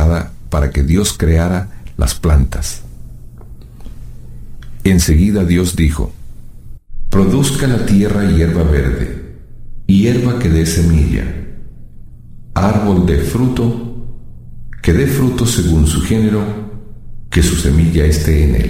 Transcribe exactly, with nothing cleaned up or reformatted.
preparada para que Dios creara las plantas. Enseguida Dios dijo: produzca la tierra hierba verde, hierba que dé semilla, árbol de fruto, que dé fruto según su género, que su semilla esté en él.